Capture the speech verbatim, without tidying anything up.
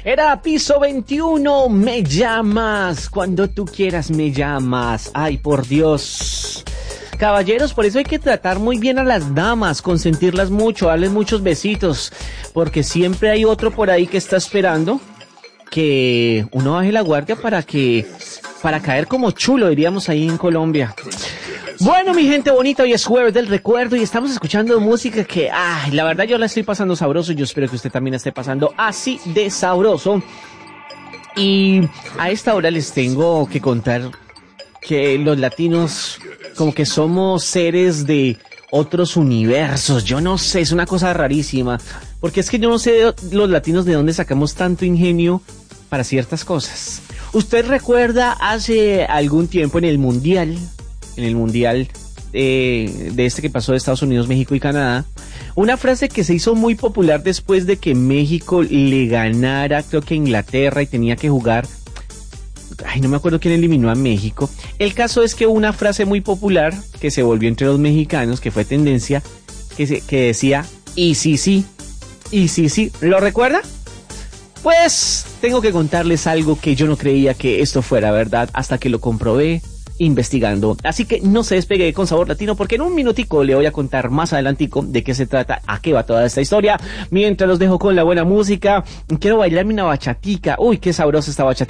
Era Piso veintiuno, me llamas, cuando tú quieras me llamas. Ay, por Dios. Caballeros, por eso hay que tratar muy bien a las damas, consentirlas mucho, darles muchos besitos, porque siempre hay otro por ahí que está esperando que uno baje la guardia para que, para caer como chulo, diríamos ahí en Colombia. Bueno, mi gente bonita, hoy es jueves del recuerdo y estamos escuchando música que, ay, la verdad yo la estoy pasando sabroso. Yo espero que usted también la esté pasando así de sabroso. Y a esta hora les tengo que contar que los latinos como que somos seres de otros universos. Yo no sé, es una cosa rarísima. Porque es que yo no sé de los latinos de dónde sacamos tanto ingenio para ciertas cosas. ¿Usted recuerda hace algún tiempo en el Mundial... en el mundial eh, de este que pasó de Estados Unidos, México y Canadá, una frase que se hizo muy popular después de que México le ganara, creo que a Inglaterra, y tenía que jugar, ay, no me acuerdo quién eliminó a México. El caso es que una frase muy popular que se volvió entre los mexicanos, que fue tendencia, que, se, que decía, y sí, sí, y sí, sí, ¿lo recuerda? Pues tengo que contarles algo que yo no creía que esto fuera verdad hasta que lo comprobé investigando. Así que no se despegue con Sabor Latino, porque en un minutico le voy a contar más adelantico de qué se trata, a qué va toda esta historia. Mientras los dejo con la buena música, quiero bailarme una bachatica. Uy, qué sabrosa esta bachatica.